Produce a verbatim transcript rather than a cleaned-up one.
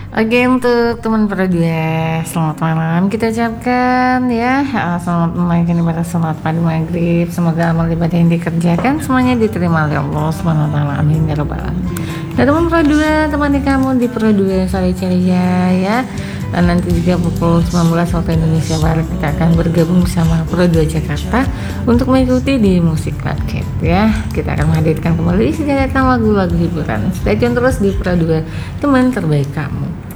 Oke, untuk teman berdua, selamat malam kita ucapkan ya. uh, Selamat menunaikan ibadah salat pada maghrib. Semoga amal ibadah yang dikerjakan semuanya diterima oleh Allah subhanahu wa taala. Amin ya rabbal alamin. Dan teman berdua, temani kamu di Pro dua Sore Ceria ya. Dan nanti juga pukul sembilan belas waktu Indonesia Barat kita akan bergabung bersama Pro dua Jakarta untuk mengikuti di Musik Market ya. Kita akan menghadirkan kembali sejajarkan lagu-lagu hiburan. Stay tune terus di Pro dua, teman terbaik kamu.